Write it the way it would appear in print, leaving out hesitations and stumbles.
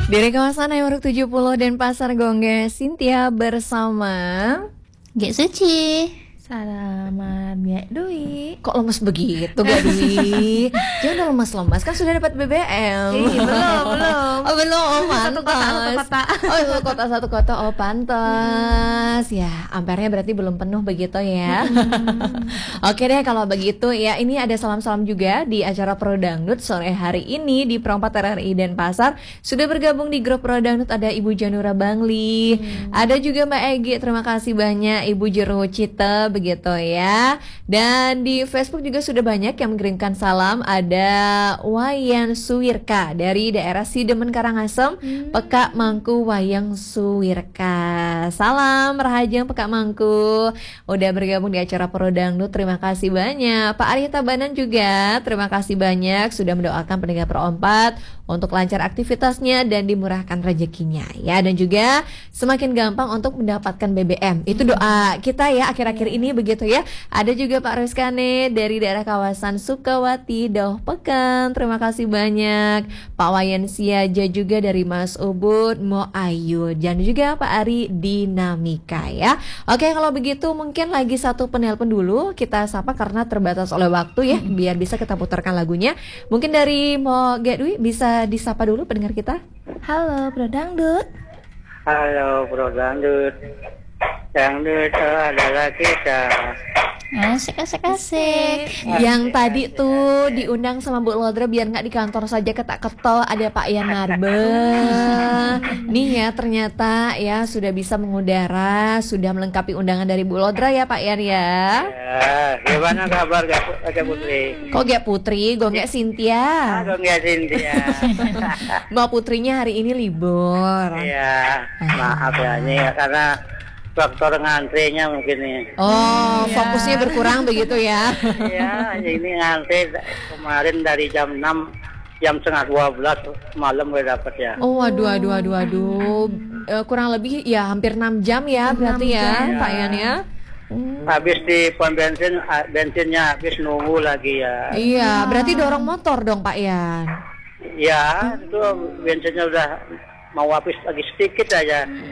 Dari kawasan Hayoruk 70 dan Pasar Gongge, Cynthia bersama Gek Suci. Selamat ya Dwi. Kok lemes begitu Gak Dwi? Jangan lemes-lemes, kan sudah dapat BBM. Belum. Oh belum, Satu kota. Oh satu kota, oh pantas. Ya, ampernya berarti belum penuh begitu ya. Oke deh kalau begitu ya, ini ada salam-salam juga di acara Pro Dangdut sore hari ini di Pro 4 RRI Denpasar. Sudah bergabung di grup Pro Dangdut ada Ibu Janura Bangli, ada juga Mbak Egi, terima kasih banyak Ibu Jero Cita begitu ya. Dan di Facebook juga sudah banyak yang mengirimkan salam. Ada Wayan Suwirka dari daerah Sidemen Karangasem, Peka Mangku Wayang Suwirka. Salam Rahajeng Peka Mangku. Udah bergabung di acara Pro Dangdut, terima kasih banyak. Pak Arya Tabanan juga terima kasih banyak sudah mendoakan pendengar Pro 4 untuk lancar aktivitasnya dan dimurahkan rezekinya ya, dan juga semakin gampang untuk mendapatkan BBM. Itu doa kita ya akhir-akhir ini begitu ya. Ada juga Pak Ruskane dari daerah kawasan Sukawati, Dauh Pekan. Terima kasih banyak. Pak Wayan Siaja juga dari Mas Ubud, Mo Ayu, dan juga Pak Ari Dinamika ya. Oke, kalau begitu mungkin lagi satu penelpon dulu kita sapa karena terbatas oleh waktu ya, biar bisa kita putarkan lagunya. Mungkin dari Mo Gedwi bisa disapa dulu pendengar kita. Halo Bro Dangdut. Halo Bro Dangdut. Dangdut adalah kita. Asik. Yang tadi tuh diundang sama Bu Lodra biar nggak di kantor saja ketak-ketol, ada Pak Yan Marbe. Nih ya ternyata ya sudah bisa mengudara, sudah melengkapi undangan dari Bu Lodra ya Pak Yan ya. Ya, gimana kabar Gak Putri? Kok Gak Putri, Gak Cynthia. Gak Cynthia. Mbak Putrinya hari ini libur. Iya, maaf ya ini karena faktor ngantrinya mungkin nih. Oh, fokusnya berkurang begitu ya. Iya, ini ngantri kemarin dari jam 6, jam setengah 12 malam gue dapet ya. Oh, waduh. Kurang lebih ya hampir 6 jam ya berarti ya, Pak Yan ya. Habis di pom bensin, bensinnya habis nunggu lagi ya. Iya, berarti dorong motor dong Pak Yan. Ya, itu bensinnya udah mau habis lagi sedikit aja.